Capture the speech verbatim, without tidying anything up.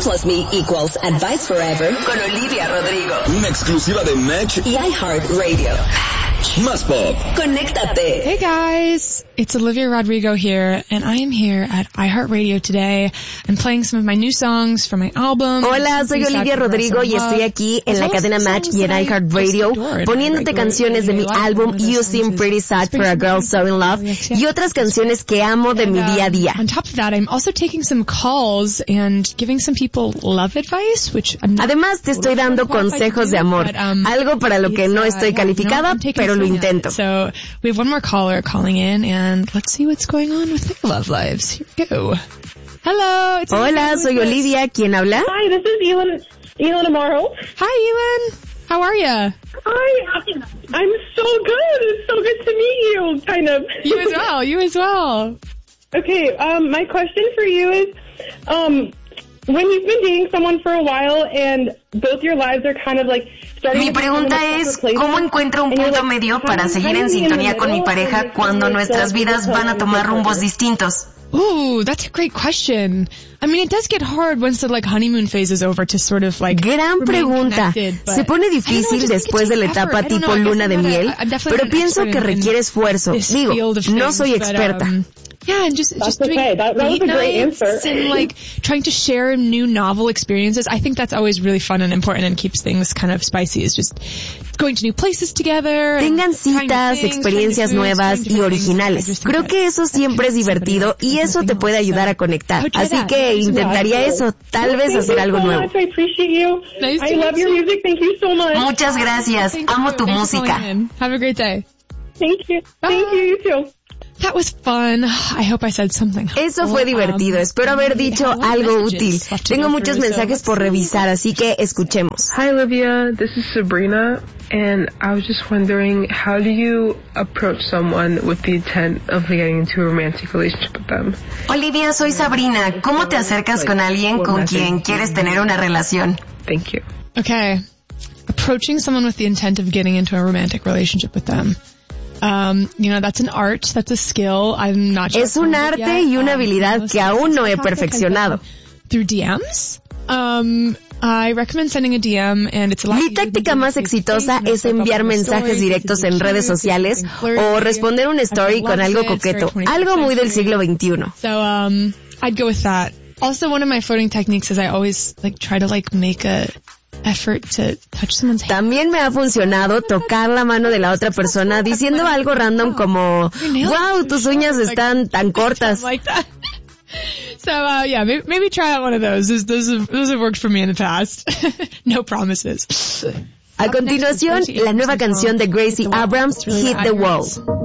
plus me equals advice forever con Olivia Rodrigo. Una exclusiva de Match y iHeartRadio. Más Pop. Conéctate. Hey guys, it's Olivia Rodrigo here, and I am here at iHeartRadio today. I'm playing some of my new songs from my album. Hola, soy Olivia Rodrigo y estoy aquí en la cadena Match y en iHeartRadio poniéndote canciones de mi álbum You Seem Pretty Sad for a Girl So in Love y otras canciones que amo de mi día a día. On top of that, I'm also taking some calls and giving some people love advice, which I'm not. Además, te estoy dando consejos de amor, algo para lo que no estoy calificada, pero lo intento. So we have one more caller calling in, and let's see what's going on with their love lives. Here we go. Hello. It's Hola, soy Olivia. ¿Quién habla? Hi, this is Elin, Elin Amaro. Hi, Elin. How are you? Hi, I'm so good. It's so good to meet you, kind of. You as well. You as well. Okay, um, my question for you is, um, when you've been dating someone for a while and both your lives are kind of like starting. Mi pregunta es, ¿cómo encuentro un punto medio para seguir en sintonía con mi pareja cuando nuestras vidas van a tomar rumbos distintos? Ooh, that's a great question. I mean, it does get hard once the like honeymoon phase is over to sort of like. Gran pregunta. Se pone difícil después de la etapa tipo luna de miel, pero pienso que requiere esfuerzo. Digo, no soy experta. Yeah, and just That's just doing okay. that, that was a great answer. And like trying to share new novel experiences. I think that's always really fun and important and keeps things kind of spicy. Is just going to new places together. Tengan citas, experiencias nuevas y originales. Creo que eso siempre es divertido y eso te puede ayudar a conectar. Así que intentaría eso, tal vez hacer algo nuevo. I appreciate you. I love your music. Thank you so much. Muchas gracias. Amo tu música. Have a great day. Thank you. Thank you. You too. That was fun. I hope I said something. Eso fue divertido. Espero haber dicho algo útil. Tengo muchos mensajes por revisar, así que escuchemos. Hi Olivia, this is Sabrina, and I was just wondering, how do you approach someone with the intent of getting into a romantic relationship with them? Olivia, soy Sabrina. ¿Cómo te acercas con alguien con quien quieres tener una relación? Thank you. Okay. Approaching someone with the intent of getting into a romantic relationship with them. Um, you know, that's an art, that's a skill. I'm not sure. Es un arte y una habilidad que aún no he perfeccionado. Through D Ms? Um, I recommend sending a D M and it's a lot. Mi táctica más exitosa es enviar mensajes directos en redes sociales o responder un story con algo coqueto, algo muy del siglo veintiuno. So, um, I'd go with that. Also, one of my flirting techniques is I always like try to like make a effort to touch someone's hand. También me ha funcionado tocar la mano de la otra persona diciendo algo random como, wow, tus uñas están tan cortas. Like that. So, uh, yeah, maybe, maybe try out one of those. Those, those, have, those have worked for me in the past. No promises. A continuación, la nueva canción de Gracie Abrams, Hit the Wall.